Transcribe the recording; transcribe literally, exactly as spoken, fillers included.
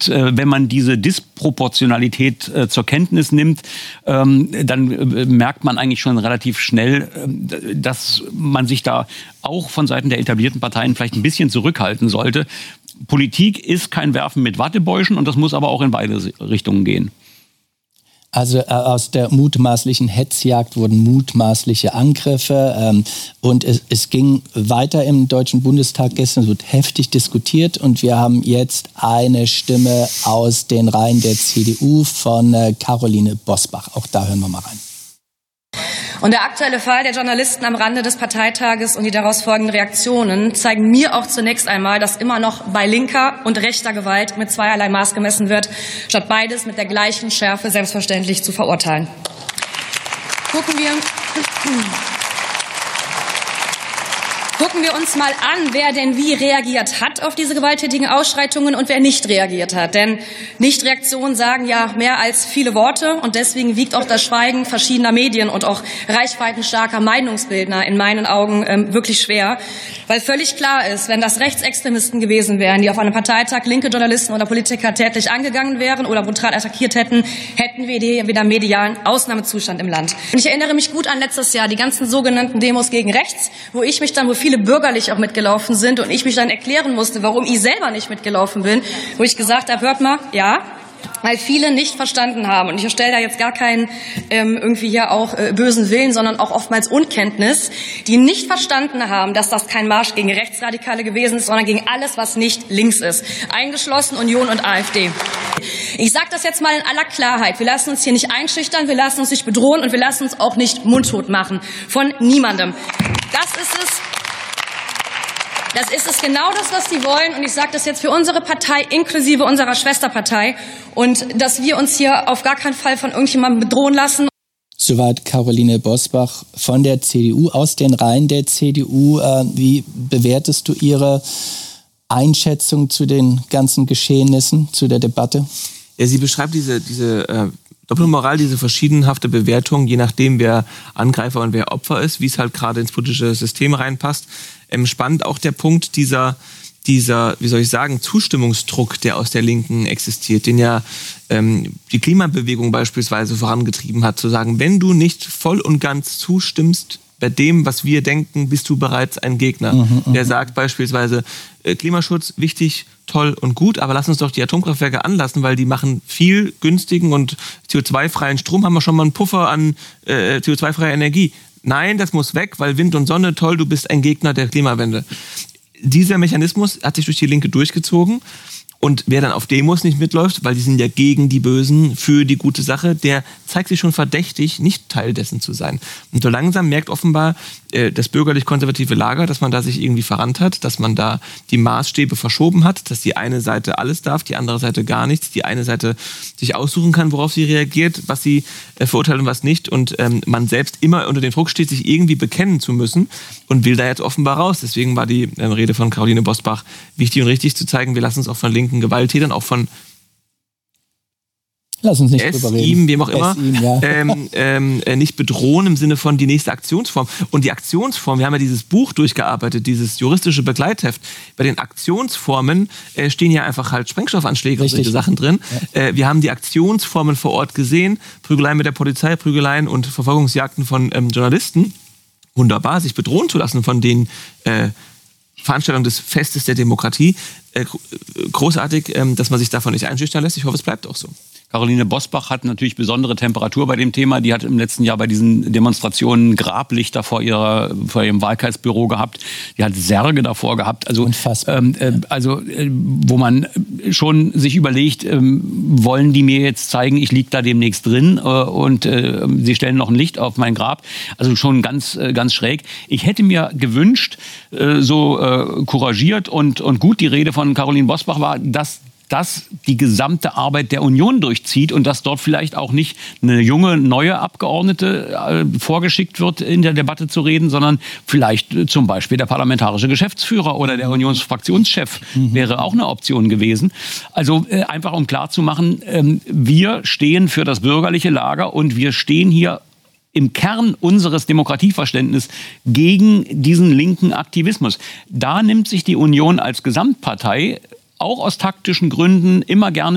Und äh, wenn man diese Disproportionalität äh, zur Kenntnis nimmt, ähm, dann äh, merkt man eigentlich schon relativ schnell, äh, dass man sich da auch von Seiten der etablierten Parteien vielleicht ein bisschen zurückhalten sollte. Politik ist kein Werfen mit Wattebäuschen und das muss aber auch in beide Richtungen gehen. Also äh, aus der mutmaßlichen Hetzjagd wurden mutmaßliche Angriffe ähm, und es, es ging weiter im Deutschen Bundestag gestern, es wird heftig diskutiert und wir haben jetzt eine Stimme aus den Reihen der C D U von äh, Caroline Bosbach. Auch da hören wir mal rein. Und der aktuelle Fall der Journalisten am Rande des Parteitages und die daraus folgenden Reaktionen zeigen mir auch zunächst einmal, dass immer noch bei linker und rechter Gewalt mit zweierlei Maß gemessen wird, statt beides mit der gleichen Schärfe selbstverständlich zu verurteilen. Gucken wir, gucken wir uns mal an, wer denn wie reagiert hat auf diese gewalttätigen Ausschreitungen und wer nicht reagiert hat. Denn Nichtreaktionen sagen ja mehr als viele Worte und deswegen wiegt auch das Schweigen verschiedener Medien und auch reichweitenstarker Meinungsbildner in meinen Augen ähm, wirklich schwer. Weil völlig klar ist, wenn das Rechtsextremisten gewesen wären, die auf einem Parteitag linke Journalisten oder Politiker tätlich angegangen wären oder brutal attackiert hätten, hätten wir wieder medialen Ausnahmezustand im Land. Und ich erinnere mich gut an letztes Jahr, die ganzen sogenannten Demos gegen rechts, wo ich mich dann, wo viele bürgerlich auch mitgelaufen sind und ich mich dann erklären musste, warum ich selber nicht mitgelaufen bin, wo ich gesagt habe, hört mal, ja, weil viele nicht verstanden haben. Und ich unterstelle da jetzt gar keinen ähm, irgendwie hier auch äh, bösen Willen, sondern auch oftmals Unkenntnis, die nicht verstanden haben, dass das kein Marsch gegen Rechtsradikale gewesen ist, sondern gegen alles, was nicht links ist. Eingeschlossen Union und AfD. Ich sage das jetzt mal in aller Klarheit. Wir lassen uns hier nicht einschüchtern, wir lassen uns nicht bedrohen und wir lassen uns auch nicht mundtot machen. Von niemandem. Das ist es. Das ist es genau das, was die wollen. Und ich sage das jetzt für unsere Partei inklusive unserer Schwesterpartei. Und dass wir uns hier auf gar keinen Fall von irgendjemandem bedrohen lassen. Soweit Caroline Bosbach von der C D U, aus den Reihen der C D U. Wie bewertest du ihre Einschätzung zu den ganzen Geschehnissen, zu der Debatte? Ja, sie beschreibt diese, diese äh, Doppelmoral, diese verschiedenhafte Bewertung, je nachdem, wer Angreifer und wer Opfer ist, wie es halt gerade ins politische System reinpasst. Ähm, spannend auch der Punkt dieser, dieser, wie soll ich sagen, Zustimmungsdruck, der aus der Linken existiert, den ja ähm, die Klimabewegung beispielsweise vorangetrieben hat, zu sagen, wenn du nicht voll und ganz zustimmst bei dem, was wir denken, bist du bereits ein Gegner. Mhm, der sagt beispielsweise, äh, Klimaschutz wichtig, toll und gut, aber lass uns doch die Atomkraftwerke anlassen, weil die machen viel günstigen und C O zwei freien Strom, haben wir schon mal einen Puffer an äh, C O zwei freier Energie. Nein, das muss weg, weil Wind und Sonne, toll, du bist ein Gegner der Klimawende. Dieser Mechanismus hat sich durch die Linke durchgezogen. Und wer dann auf Demos nicht mitläuft, weil die sind ja gegen die Bösen, für die gute Sache, der zeigt sich schon verdächtig, nicht Teil dessen zu sein. Und so langsam merkt offenbar äh, das bürgerlich-konservative Lager, dass man da sich irgendwie verrannt hat, dass man da die Maßstäbe verschoben hat, dass die eine Seite alles darf, die andere Seite gar nichts, die eine Seite sich aussuchen kann, worauf sie reagiert, was sie äh, verurteilt und was nicht. Und ähm, man selbst immer unter dem Druck steht, sich irgendwie bekennen zu müssen und will da jetzt offenbar raus. Deswegen war die äh, Rede von Caroline Bosbach wichtig und richtig, zu zeigen, wir lassen uns auch von linken Gewalttätern, auch von Lass uns nicht es, drüber reden. ihm, wem auch immer, ihm, ja. ähm, ähm, nicht bedrohen im Sinne von die nächste Aktionsform. Und die Aktionsform, wir haben ja dieses Buch durchgearbeitet, dieses juristische Begleitheft. Bei den Aktionsformen äh, stehen ja einfach halt Sprengstoffanschläge und solche Sachen drin. Ja. Äh, wir haben die Aktionsformen vor Ort gesehen, Prügeleien mit der Polizei, Prügeleien und Verfolgungsjagden von ähm, Journalisten. Wunderbar, sich bedrohen zu lassen von den äh, Veranstaltungen des Festes der Demokratie. Äh, großartig, ähm, dass man sich davon nicht einschüchtern lässt. Ich hoffe, es bleibt auch so. Caroline Bosbach hat natürlich besondere Temperatur bei dem Thema. Die hat im letzten Jahr bei diesen Demonstrationen Grablichter vor, ihrer, vor ihrem Wahlkreisbüro gehabt. Die hat Särge davor gehabt. Also, ähm, äh, also äh, wo man schon sich überlegt, ähm, wollen die mir jetzt zeigen, ich liege da demnächst drin äh, und äh, sie stellen noch ein Licht auf mein Grab. Also schon ganz, äh, ganz schräg. Ich hätte mir gewünscht, äh, so äh, couragiert und, und gut die Rede von Caroline Bosbach war, dass das die gesamte Arbeit der Union durchzieht und dass dort vielleicht auch nicht eine junge, neue Abgeordnete äh, vorgeschickt wird, in der Debatte zu reden, sondern vielleicht äh, zum Beispiel der parlamentarische Geschäftsführer oder der Unionsfraktionschef mhm. wäre auch eine Option gewesen. Also äh, einfach um klarzumachen, ähm, wir stehen für das bürgerliche Lager und wir stehen hier im Kern unseres Demokratieverständnisses gegen diesen linken Aktivismus. Da nimmt sich die Union als Gesamtpartei auch aus taktischen Gründen immer gerne